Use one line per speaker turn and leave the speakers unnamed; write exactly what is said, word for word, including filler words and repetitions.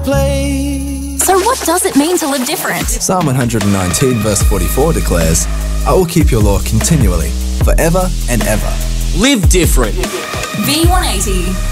Play.
So what does it mean to live different?
Psalm one hundred nineteen verse forty-four declares, I will keep your law continually, forever and ever.
Live different.
V one eighty.